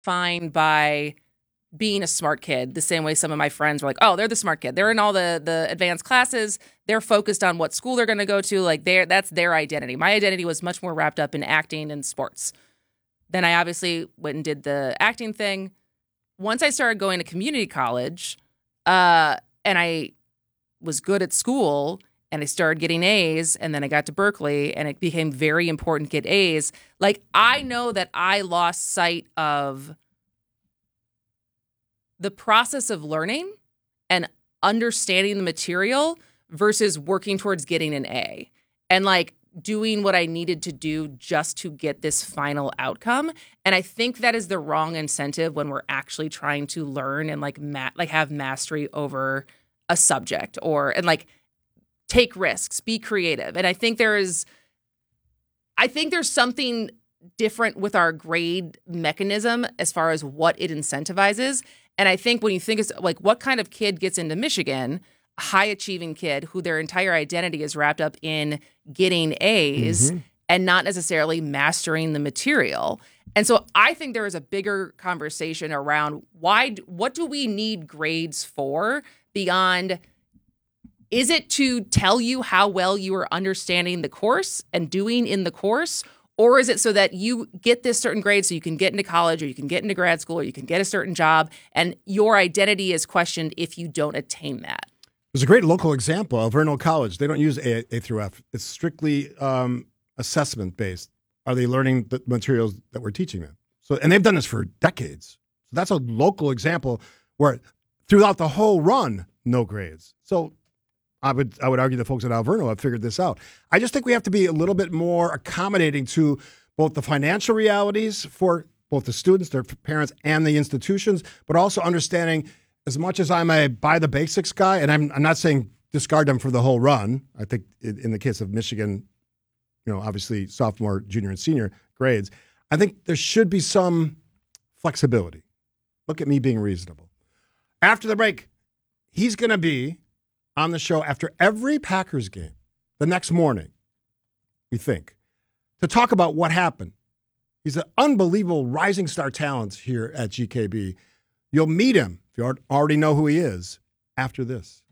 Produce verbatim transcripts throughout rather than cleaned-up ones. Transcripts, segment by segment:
defined by being a smart kid, the same way some of my friends were like, oh, they're the smart kid. They're in all the the advanced classes. They're focused on what school they're going to go to. Like, they're, that's their identity. My identity was much more wrapped up in acting and sports. Then I obviously went and did the acting thing. Once I started going to community college, uh, and I was good at school, and I started getting A's, and then I got to Berkeley, and it became very important to get A's. Like, I know that I lost sight of the process of learning and understanding the material versus working towards getting an A and like doing what I needed to do just to get this final outcome. And I think that is the wrong incentive when we're actually trying to learn and like ma- like have mastery over a subject or and like take risks, be creative. And I think there is I think there's something different with our grade mechanism as far as what it incentivizes. And I think when you think it's like what kind of kid gets into Michigan, a high achieving kid who their entire identity is wrapped up in getting A's mm-hmm. and not necessarily mastering the material. And so I think there is a bigger conversation around why, what do we need grades for beyond, is it to tell you how well you are understanding the course and doing in the course? Or is it so that you get this certain grade so you can get into college or you can get into grad school or you can get a certain job and your identity is questioned if you don't attain that? There's a great local example, Alverno College. They don't use A, A through F. It's strictly um, assessment-based. Are they learning the materials that we're teaching them? So, and they've done this for decades. So that's a local example where throughout the whole run, no grades. So I would I would argue the folks at Alverno have figured this out. I just think we have to be a little bit more accommodating to both the financial realities for both the students, their parents, and the institutions, but also understanding as much as I'm a buy the basics guy, and I'm I'm not saying discard them for the whole run. I think in, in the case of Michigan, you know, obviously sophomore, junior, and senior grades, I think there should be some flexibility. Look at me being reasonable. After the break, he's going to be on the show after every Packers game the next morning, we think, to talk about what happened. He's an unbelievable rising star talent here at G K B. You'll meet him, if you already know who he is, after this.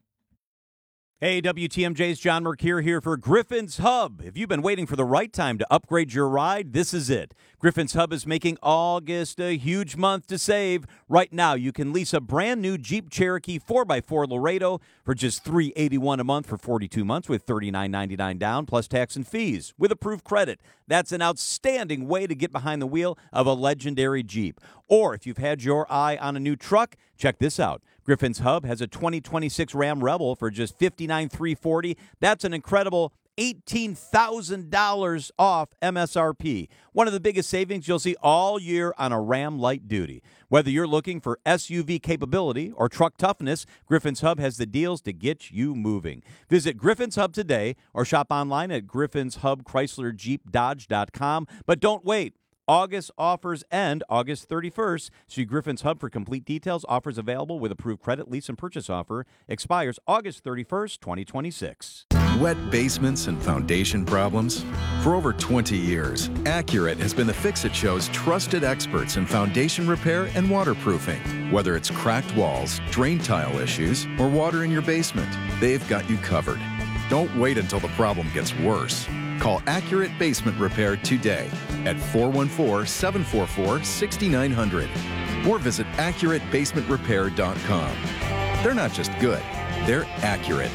Hey, W T M J's John Mercure here for Griffin's Hub. If you've been waiting for the right time to upgrade your ride, this is it. Griffin's Hub is making August a huge month to save. Right now, you can lease a brand new Jeep Cherokee four by four Laredo for just three hundred eighty-one dollars a month for forty-two months with thirty-nine ninety-nine down plus tax and fees with approved credit. That's an outstanding way to get behind the wheel of a legendary Jeep. Or if you've had your eye on a new truck, check this out. Griffin's Hub has a twenty twenty-six Ram Rebel for just fifty-nine thousand three hundred forty dollars. That's an incredible eighteen thousand dollars off M S R P. One of the biggest savings you'll see all year on a Ram Light Duty. Whether you're looking for S U V capability or truck toughness, Griffin's Hub has the deals to get you moving. Visit Griffin's Hub today or shop online at griffins hub chrysler jeep dodge dot com. But don't wait. August offers end August thirty-first. See Griffin's Hub for complete details. Offers available with approved credit, lease, and purchase offer. Expires August thirty-first, twenty twenty-six. Wet basements and foundation problems? For over twenty years, Accurate has been the Fix-It Show's trusted experts in foundation repair and waterproofing. Whether it's cracked walls, drain tile issues, or water in your basement, they've got you covered. Don't wait until the problem gets worse. Call Accurate Basement Repair today at four one four, seven four four, six nine zero zero or visit accurate basement repair dot com. They're not just good, they're accurate.